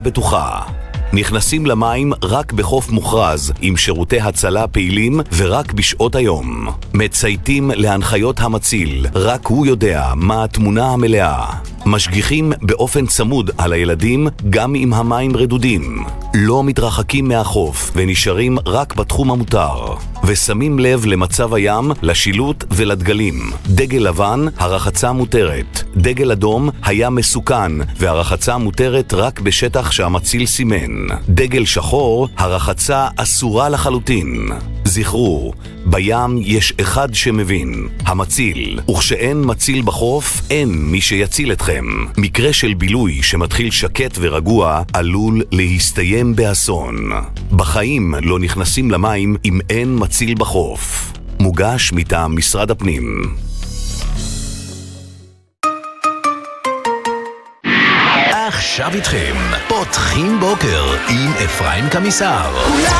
בטוחה. נכנסים למים רק בחוף מוכרז עם שירותי הצלה פעילים ורק בשעות היום. מצייתים להנחיות המציל, רק הוא יודע מה התמונה המלאה. משגיחים באופן צמוד על הילדים גם אם המים רדודים. לא מתרחקים מהחוף ונשארים רק בתחום המותר. ושמים לב למצב הים, לשילוט ולדגלים. דגל לבן, הרחצה מותרת. דגל אדום, הים מסוכן והרחצה מותרת רק בשטח שהמציל סימן. דגל שחור, הרחצה אסורה לחלוטין. זכרו, בים יש אחד שמבין, המציל, וכשאין מציל בחוף, אין מי שיציל אתכם. מקרה של בילוי שמתחיל שקט ורגוע עלול להסתיים באסון. בחיים לא נכנסים למים אם אין מציל בחוף. מוגש מטעם משרד הפנים. עכשיו איתכם, פותחים בוקר עם אפרים קמיסר.